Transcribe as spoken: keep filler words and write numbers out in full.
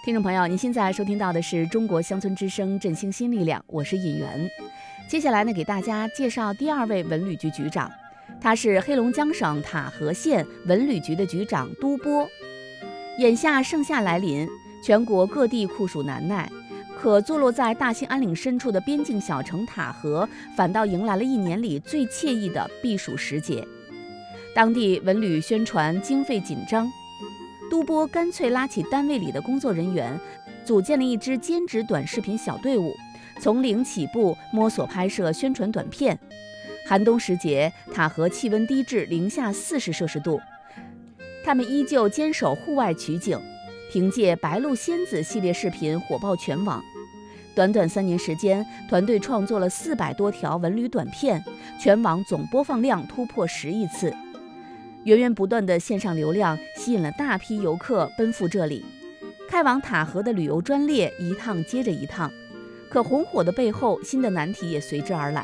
听众朋友，您现在收听到的是中国乡村之声振兴新力量，我是尹媛。接下来呢，给大家介绍第二位文旅局局长，他是黑龙江省塔河县文旅局的局长都波。眼下盛夏来临，全国各地酷暑难耐，可坐落在大兴安岭深处的边境小城塔河，反倒迎来了一年里最惬意的避暑时节。当地文旅宣传经费紧张，都波干脆拉起单位里的工作人员，组建了一支兼职短视频小队伍，从零起步摸索拍摄宣传短片。寒冬时节，塔河气温低至零下四十摄氏度，他们依旧坚守户外取景，凭借白鹿仙子系列视频火爆全网。短短三年时间，团队创作了四百多条文旅短片，全网总播放量突破十亿次。源源不断的线上流量吸引了大批游客奔赴这里，开往塔河的旅游专列一趟接着一趟。可红火的背后，新的难题也随之而来。